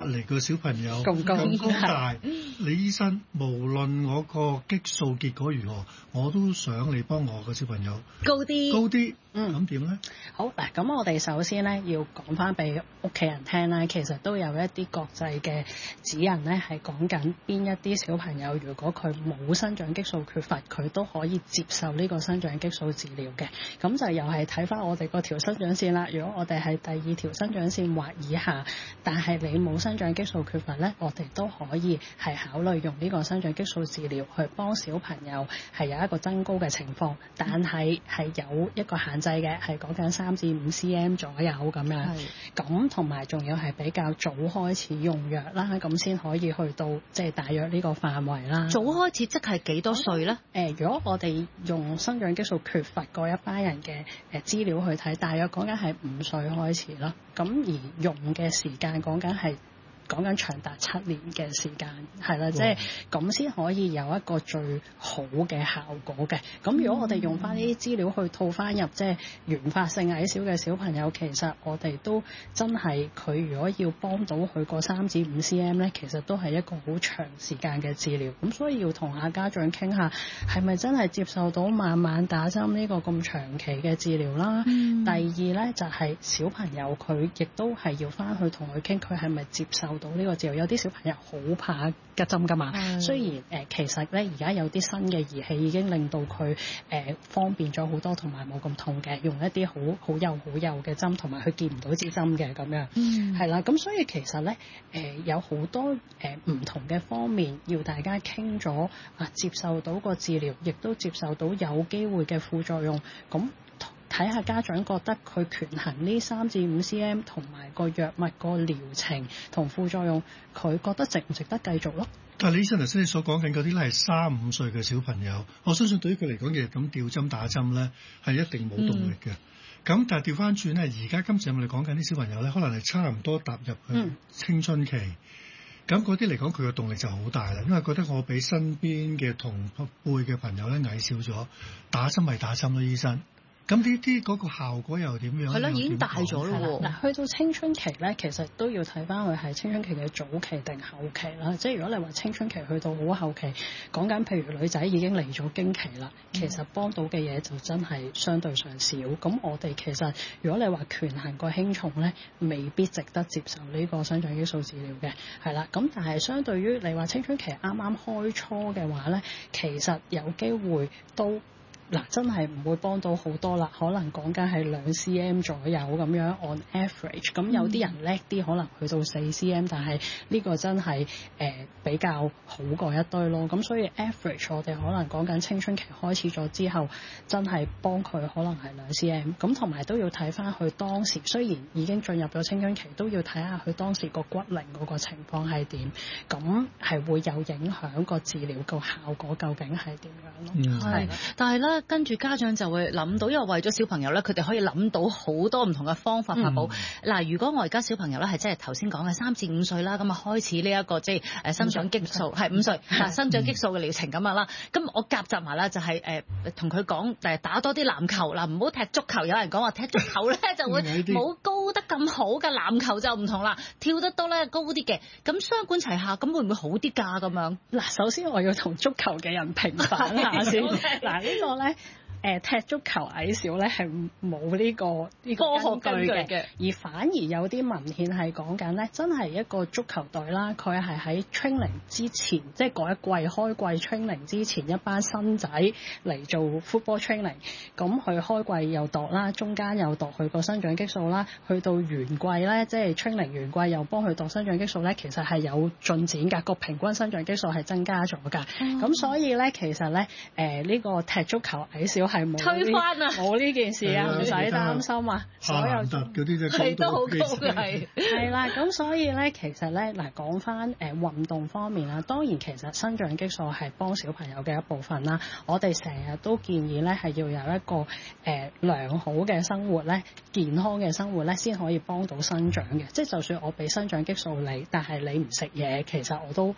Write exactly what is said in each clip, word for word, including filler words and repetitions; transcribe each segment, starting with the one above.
離個小朋友咁高咁高大，你醫生無論我個激素結果如何，我都想你幫我個小朋友高啲， 高啲。 嗯， 咁點咧？ 好嗱，咁我哋首先咧要講翻俾屋企人聽啦，其實都有一啲國際嘅指引咧，係講緊邊一啲小朋友，如果佢冇生長激素缺乏，佢都可以接受呢個生長激素治療嘅。咁就又係睇翻我哋嗰條生長線啦。如果我哋係第二條生長線或以下，但係你冇生長激素缺乏咧，我哋都可以係考慮用呢個生長激素治療去幫小朋友係有一個增高嘅情況，但係係有一個限制嘅，係講緊三至五 cm 左右咁樣。咁同埋仲要係比較早開始用藥啦，咁先可以去到即係大約呢個範圍啦。 早開始即係幾多歲咧？誒、 呃，如果我哋用生長激素缺乏嗰一班人嘅誒資料去睇，大約講緊係五歲開始啦。咁而用嘅時間講緊係講緊長達七年嘅時間，係啦，即係咁先可以有一個最好嘅效果嘅。咁如果我哋用翻呢啲資料去套翻入即係原發性矮小嘅小朋友，其實我哋都真係佢如果要幫到佢個三至五 cm 咧，其實都係一個好長時間嘅治療。咁所以要同下家長傾下，係咪真係接受到慢慢打針呢個咁長期嘅治療啦？嗯、第二咧就係、是、小朋友佢亦都係要翻去同佢傾，佢係咪接受到呢個治療？有啲小朋友好怕吉針㗎嘛。嗯、雖然誒、呃、其實咧而家有啲新嘅儀器已經令到佢誒、呃、方便咗好多，同埋冇咁痛嘅，用一啲好好幼好幼嘅針，同埋佢見唔到支針嘅咁樣，係啦、嗯。咁所以其實咧誒、呃、有好多誒唔、呃、同嘅方面要大家傾咗啊，接受到個治療，亦都接受到有機會嘅副作用。咁睇下家長覺得佢權衡呢三至五 cm 同埋個藥物個療程同副作用，佢覺得值唔值得繼續咯？ 但係李醫生頭先你所講緊嗰啲咧係三五歲嘅小朋友，我相信對於佢嚟講嘅咁吊針打針咧係一定冇動力嘅。咁、嗯、但係調翻轉咧，而家今次我哋講緊啲小朋友咧，可能係差唔多踏入去青春期。咁嗰啲嚟講，佢嘅動力就好大啦，因為覺得我比身邊嘅同輩嘅朋友咧矮小咗，打針咪打針咯，醫生。咁呢啲嗰個效果又點樣？ 係啦，已經大咗咯喎。 嗱，去到青春期咧，其實都要睇翻佢係青春期嘅早期定後期啦。即係如果你話青春期去到好後期，講緊譬如女仔已經嚟咗經期啦，其實幫到嘅嘢就真係相對上少。咁我哋其實如果你話權衡個輕重咧，未必值得接受呢個生長激素治療嘅，係啦。咁但係相對於你話青春期啱啱開初嘅話咧，其實有機會都。嗱，真係唔會幫到好多啦，可能講緊係兩 cm 左右咁樣 on average。咁有啲人叻啲，可能去到四 cm，但係呢個真係誒、呃、比較好過一堆咯。咁所以 average 我哋可能講緊青春期開始咗之後，真係幫佢可能係兩 cm。咁同埋都要睇翻佢當時，雖然已經進入咗青春期，都要睇下佢當時個骨齡嗰個情況係點。咁係會有影響個治療個效果究竟係點樣咯？ 嗯，係。但係咧。跟住家長就會諗到，因為為咗小朋友咧，佢哋可以諗到好多唔同嘅方法法寶。嗱、嗯，如果我而家小朋友咧係即係頭先講嘅三至五歲啦，咁啊開始呢、這、一個即係誒生長激素係五歲嗱生長激素嘅療程咁啊啦。咁、嗯、我夾雜埋啦，就係誒同佢講誒打多啲籃球嗱，唔好踢足球。有人講話踢足球咧就會冇高得咁好嘅，籃球就唔同啦，跳得多咧高啲嘅。咁雙管齊下，咁會唔會好啲㗎？咁樣嗱，首先我要同足球嘅人平反下先。嗱呢個咧。誒踢足球矮小咧係冇呢個呢個科學根據嘅，而反而有啲文獻係講緊咧，真係一個足球隊啦，佢係喺 training 之前，即係嗰一季開季 training 之前，一班新仔嚟做 football training，咁佢開季又度啦，中間又度佢個生長激素啦，去到完季咧，即係 training 完季又幫佢度生長激素咧，其實係有進展㗎，個平均生長激素係增加咗㗎，咁、嗯、所以咧其實咧誒呢、呃呢個踢足球矮小係冇推翻啊！ 冇呢件事啊，唔使擔心啊！所有嗰啲係都好高嘅，係係啦。咁所以咧，其實咧嗱，講翻誒運動方面啦，當然其實生長激素係幫小朋友嘅一部分啦。我哋成日都建議咧係要有一個誒、呃、良好嘅生活咧，健康嘅生活咧，先可以幫到生長嘅。即係就算我俾生長激素你，但係你唔食嘢，其實我都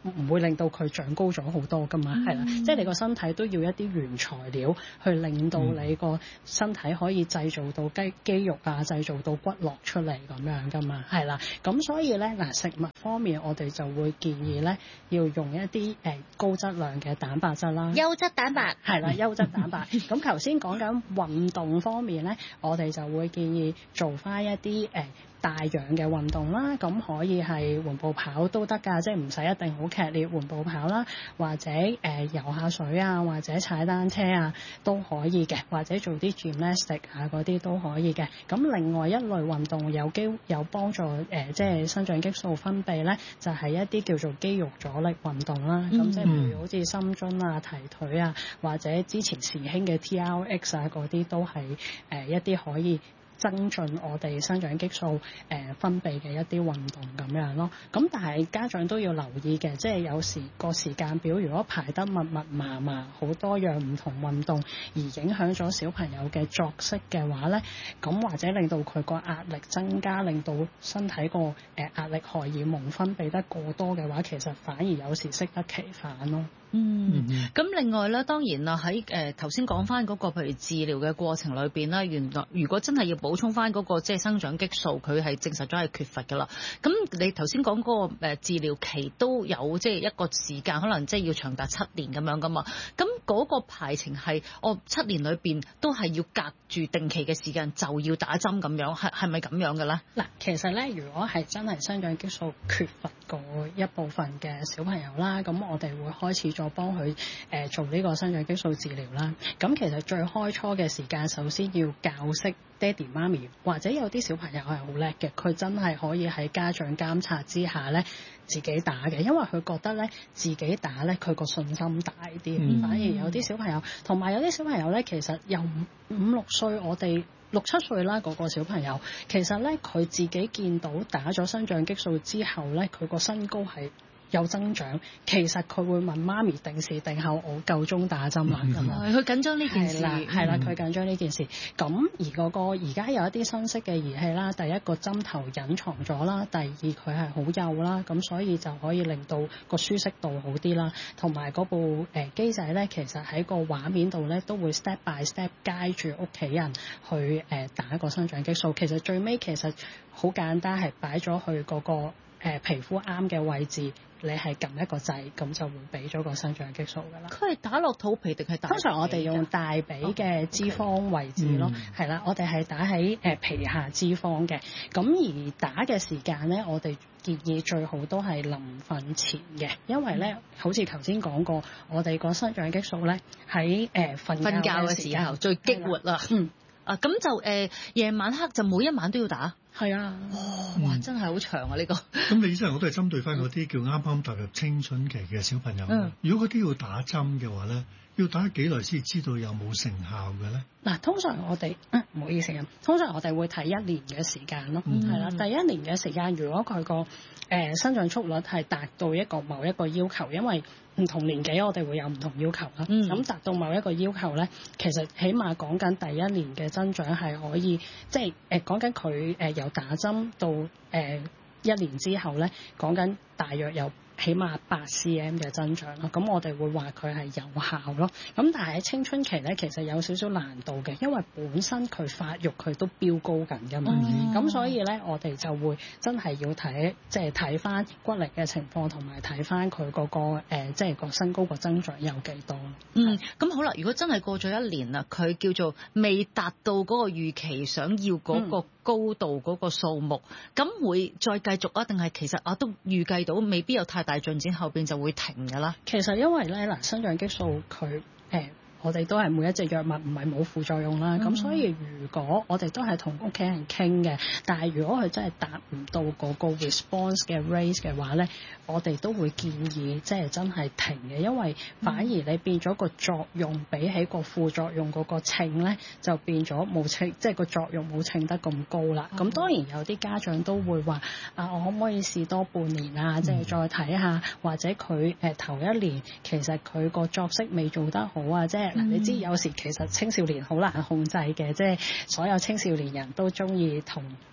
唔會令到佢長高咗好多噶嘛，係啦、嗯，即係你個身體都要一啲原材料去令到你個身體可以製造到肌肌肉啊，製造到骨骼出嚟咁樣噶嘛，係啦，咁所以咧嗱，食物方面我哋就會建議咧要用一啲誒高質量嘅蛋白質啦， 優質蛋白係啦，優質蛋白。咁頭先講緊運動方面咧，我哋就會建議做翻一啲誒、呃大氧嘅運動啦，咁可以係緩步跑都得㗎，即係唔使一定好劇烈緩步跑啦，或者誒、呃、游下水啊，或者踩單車啊都可以嘅，或者做啲 gymnastic 啊嗰啲都可以嘅。咁另外一類運動有機有幫助誒、呃，即係生長激素分泌咧，就係、是、一啲叫做肌肉阻力運動啦。咁、嗯、即係譬如好似深蹲啊、提腿啊，或者之前時興嘅 T R X 啊嗰啲都係誒、呃、一啲可以增進我哋生長激素誒、呃、分泌嘅一啲運動咁樣咯，咁但係家長都要留意嘅，即係有時個時間表如果排得密密麻麻，好多樣唔同運動而影響咗小朋友嘅作息嘅話咧，咁或者令到佢個壓力增加，令到身體個誒壓力荷爾蒙分泌得過多嘅話，其實反而有時適得其反咯。 嗯，咁另外咧，當然啦，喺誒頭先講翻嗰個譬如治療嘅過程裏邊咧，原來如果真係要補充翻嗰個即係生長激素，佢係證實咗係缺乏㗎啦。咁你頭先講嗰個誒治療期都有即係一個時間，可能即係要長達七年咁樣㗎嘛。咁嗰個排程係我七年裏邊都係要隔住定期嘅時間就要打針咁樣，係係咪咁樣嘅咧？嗱， 其實咧，如果係真係生長激素缺乏嗰一部分嘅小朋友啦，咁我哋會開始咗幫佢誒做呢個生長激素治療啦。咁其實最開初嘅時間，首先要教識爹哋媽咪，或者有啲小朋友係好叻嘅，佢真係可以喺家長監察之下咧自己打嘅，因為佢覺得咧自己打咧佢個信心大啲。嗯、反而有啲小朋友，同埋有啲小朋友咧，其實由五五六歲，我哋六七歲啦，嗰個小朋友其實咧佢自己見到打咗生長激素之後咧，佢個身高係有增長，其實佢會問媽咪定時定候我夠鐘打針啦咁樣。 佢緊張呢件事， 係啦，佢緊張呢件事。咁而嗰個而家有一啲新式嘅儀器啦，第一個針頭隱藏咗啦，第二佢係好幼啦，咁所以就可以令到個舒適度好啲啦。同埋嗰部誒機仔咧，其實喺個畫面度咧都會 step by step 街住屋企人去誒打個生長激素。其實最尾其實好簡單，係擺咗去嗰個誒皮膚啱嘅位置。你係撳一個掣，咁就會俾咗個生長激素㗎啦。 佢係打落肚皮定係打？通常我哋用大髀嘅脂肪位置咯，係啦、哦 okay. 嗯，我哋係打喺誒皮下脂肪嘅。咁而打嘅時間咧，我哋建議最好都係臨瞓前嘅，因為咧，好似頭先講過，我哋個生長激素咧喺誒瞓覺嘅時候最激活啦。嗯。啊，咁就誒夜、呃、晚黑就每一晚都要打。 係啊， 哦，哇，真係好長啊呢、呢個。 咁你意思係我都係針對翻嗰啲叫啱啱踏入青春期嘅小朋友。嗯。如果嗰啲要打針嘅話咧，要打幾耐先知道有冇成效嘅咧？ 嗱，通常我哋唔好意思啊，通常我哋會睇一年嘅時間咯，係啦、嗯，第一年嘅時間，如果佢個誒生長速率係達到一個某一個要求，因為唔同年紀我哋會有唔同要求啦。咁、嗯、達到某一個要求咧，其實起碼講緊第一年嘅增長係可以，即係誒講緊佢誒由打針到誒、呃、一年之後咧，講緊大約有起碼八 cm 嘅增長咯，咁我哋會話佢係有效咯。咁但係喺青春期咧，其實有少少難度嘅，因為本身佢發育佢都飆高緊㗎嘛。咁、嗯、所以咧，我哋就會真係要睇，即係睇翻骨力嘅情況，同埋睇翻佢嗰個誒、呃，即係個身高個增長有幾多。 嗯，咁好啦，如果真係過咗一年啦，佢叫做未達到嗰個預期想要嗰個高度嗰個數目，咁、嗯、會再繼續啊？定係其實我都預計到未必有太大進展，後邊就會停㗎啦。 其實因為咧嗱，生長激素佢誒。呃我哋都係每一隻藥物唔係冇副作用啦，咁、嗯、所以如果我哋都係同屋企人傾嘅，但係如果佢真係達唔到嗰個 response 嘅 rate 嘅話咧，我哋都會建議即係真係停嘅，因為反而你變咗個作用比起個副作用嗰個稱咧，就變咗冇稱，即係個作用冇稱得咁高啦。咁、嗯、當然有啲家長都會話啊，我可唔可以試多半年啊？即、就、係、是、再睇下，或者佢誒、呃、頭一年其實佢個作息未做得好啊，即係。嗱，你知有時其實青少年好難控制嘅，即係所有青少年人都中意同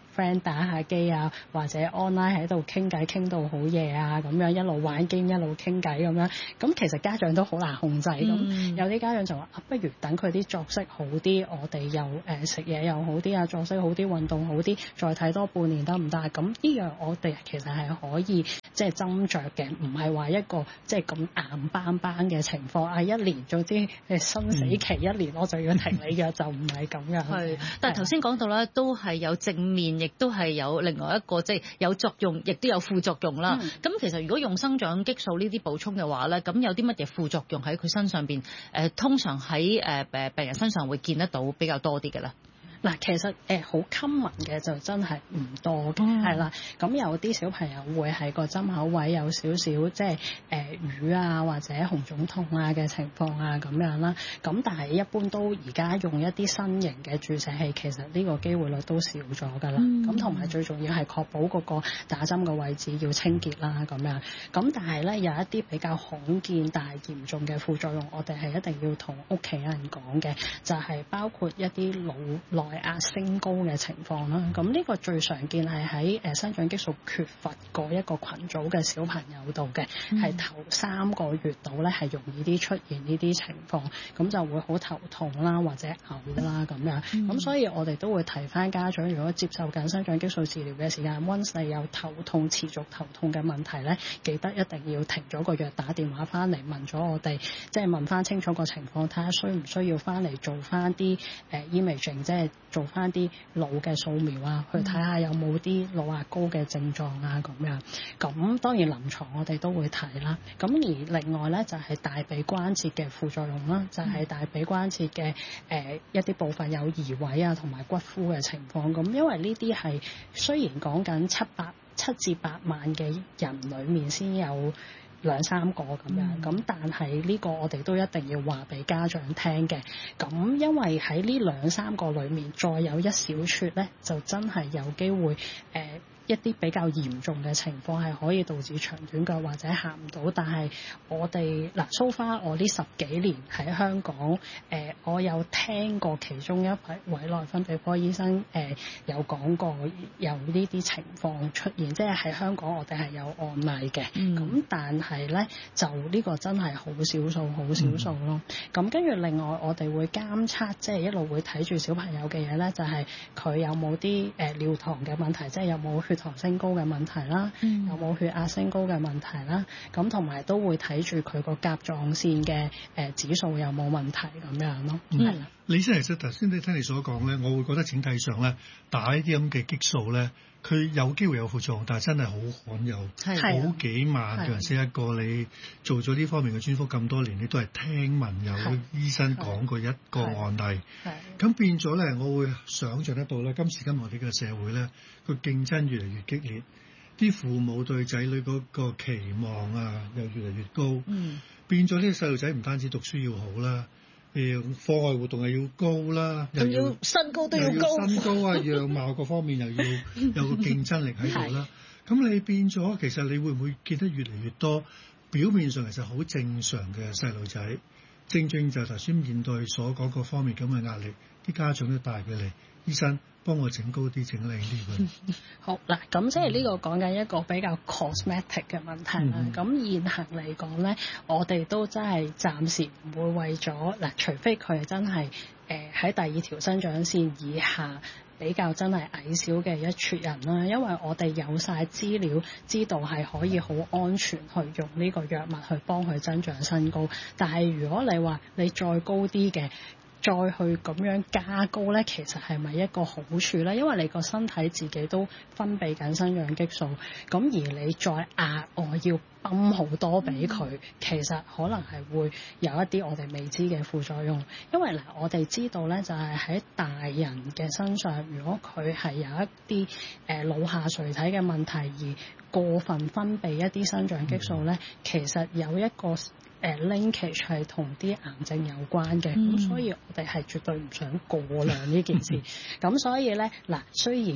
friend 打下機啊，或者 online 喺度傾偈傾到好夜啊，咁樣一路玩 game 一路傾偈咁樣，咁其實家長都好難控制。咁、嗯、有啲家長就話啊，不如等佢啲作息好啲，我哋又誒食嘢又好啲啊，作息好啲，運動好啲，再睇多半年得唔得？咁呢樣我哋其實係可以即係斟酌嘅，唔係話一個即係咁硬邦邦嘅情況啊，一年總之誒生死期一年我就要停你嘅，就唔係咁樣。 係，但係頭先講到咧，都係有正面，亦都係有另外一個即係有作用，亦都有副作用啦。咁、嗯、其實如果用生長激素呢啲補充嘅話咧，咁有啲乜嘢副作用喺佢身上邊？誒、呃，通常喺誒誒病人身上會見得到比較多啲嘅咧。 嗱，其實誒好 common 嘅就真係唔多嘅，係啦、嗯。咁有啲小朋友會喺個針口位有少少即係誒瘀啊，或者紅腫痛啊嘅情況啊咁樣啦。咁但係一般都而家用一啲新型嘅注射器，其實呢個機會率都少咗㗎啦。咁同埋最重要係確保嗰個打針嘅位置要清潔啦咁樣。咁但係咧有一啲比較罕見但係嚴重嘅副作用，我哋係一定要同屋企人講嘅，就係、是、包括一啲腦內內壓升高嘅情況啦，咁呢個最常見係喺誒生長激素缺乏嗰一個群組嘅小朋友度嘅，係、嗯、頭三個月度咧係容易啲出現呢啲情況，咁就會好頭痛啦或者嘔啦咁樣，咁、嗯、所以我哋都會提翻家長，如果接受緊生長激素治療嘅時間 once 你有頭痛持續頭痛嘅問題咧，記得一定要停咗個藥，打電話翻嚟問咗我哋，即係問翻清楚個情況，睇下需唔需要翻嚟做翻啲誒 imaging， 即係做翻啲腦嘅掃描啊，去睇下有冇啲腦壓高嘅症狀啊咁樣。咁當然臨床我哋都會睇啦。咁而另外咧就係、是、大髀關節嘅副作用啦，就係、是、大髀關節嘅誒、呃、一啲部分有移位啊同埋骨枯嘅情況。咁因為呢啲係雖然講緊七百七至八萬嘅人裡面先有兩三個咁樣，咁、嗯、但係呢個我哋都一定要話俾家長聽嘅。咁因為喺呢兩三個裡面，再有一小撮咧，就真係有機會誒、呃、一啲比較嚴重嘅情況係可以導致長短腳或者行唔到。但係我哋嗱 so far 我呢十幾年喺香港誒、呃，我有聽過其中一位內分泌科醫生誒、呃、有講過有呢啲情況出現，即係喺香港我哋係有案例嘅。咁、嗯、但係咧就呢個真係好少數好少數咯。咁跟住另外我哋會監測，即係一路會睇住小朋友嘅嘢咧，就係、是、佢有冇啲誒尿糖嘅問題，即係有冇血糖升高嘅問題啦，嗯、有冇血壓升高嘅問題啦。咁同埋都會睇住佢個甲狀腺嘅誒指數有冇問題咁樣咯。係啦、嗯， 李生其實頭先你聽你所講咧，我會覺得整體上咧打呢啲咁嘅激素咧，佢有機會有副作用，但係真係好罕有，好幾萬嘅人識一個。你做咗呢方面嘅專科咁多年，你都係聽聞有醫生講過一個案例。咁變咗咧，我會想像得到咧，今時今日我哋嘅社會咧，個競爭越嚟越激烈，啲父母對仔女嗰個期望啊又越嚟越高。嗯、變咗呢個細路仔唔單止讀書要好啦，誒課外活動係要高啦，又要， 要身高都要高， 要身高啊樣貌各方面又要有個競爭力喺度啦。咁你變咗，其實你會唔會見得越嚟越多表面上其實好正常嘅細路仔，正正就頭先面對所講各方面咁嘅壓力，啲家長都帶佢嚟，醫生幫我整高啲、整靚啲佢。 好嗱，咁即係呢個講緊一個比較 cosmetic 嘅問題啦。咁、嗯、現行嚟講咧，我哋都真係暫時唔會為咗嗱，除非佢係真係誒喺第二條生長線以下。比較真係矮小嘅一撮人啦，因為我哋有晒資料，知道係可以好安全去用呢個藥物去幫佢增長身高。但係如果你話你再高啲嘅，再去咁樣加高咧，其實係咪一個好處咧？因為你個身體自己都分泌緊生長激素，咁而你再額外要泵好多俾佢，嗯、其實可能係會有一啲我哋未知嘅副作用。因為嗱，我哋知道咧，就係、是、喺大人嘅身上，如果佢係有一啲誒腦下垂體嘅問題而過分分泌一啲生長激素咧，嗯、其實有一個誒 linkage 係同啲癌症有關嘅，咁、嗯、所以我哋係絕對唔想過量呢件事。咁所以咧，嗱，雖然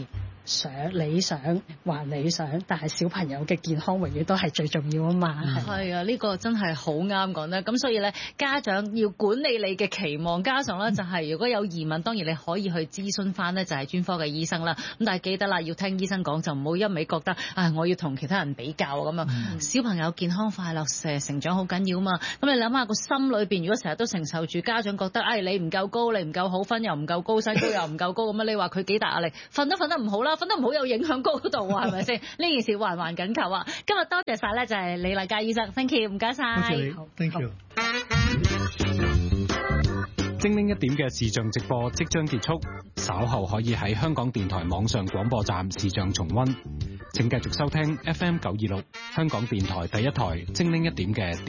想理想還理想，但係小朋友嘅健康永遠都係最重要啊嘛。 係啊，呢個真係好啱講咧。咁所以咧，家長要管理你嘅期望，加上咧就係如果有疑問，當然你可以去諮詢翻咧就係專科嘅醫生啦。咁但係記得啦，要聽醫生講，就唔好一味覺得啊，我要同其他人比較咁樣。嗯、小朋友健康快樂誒成長好緊要啊嘛。咁你諗下個心裏邊，如果成日都承受住家長覺得，哎你唔夠高，你唔夠好分又唔夠高，身高又唔夠高咁啊，你話佢幾大壓力？瞓都瞓得唔好啦，瞓得唔好有影響高度啊，係咪先？呢件事環環緊扣啊！今日多謝晒咧，就係李麗嘉醫生 ，thank you， 唔該晒。 多謝你 ，thank you。 精靈一點嘅視像直播即將結束，稍後可以喺香港電台網上廣播站視像重溫。請繼續收聽 F M 九二六香港電台第一台精靈一點嘅